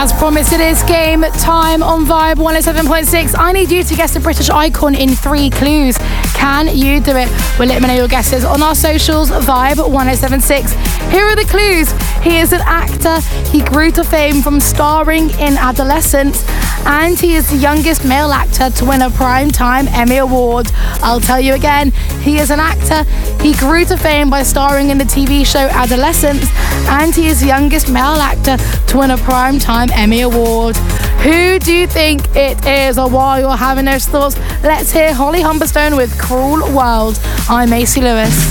As promised, it is game time on Vibe 107.6. I need you to guess a British icon in 3 clues. Can you do it? We'll let me know your guesses on our socials, Vibe 107.6. Here are the clues. He is an actor. He grew to fame from starring in Adolescence, and he is the youngest male actor to win a Primetime Emmy Award. I'll tell you again. He is an actor. He grew to fame by starring in the TV show Adolescence, and he is the youngest male actor to win a Primetime Emmy Award. Who do you think it is? Or while you're having those thoughts, let's hear Holly Humberstone with Cruel World. I'm Macy Lewis.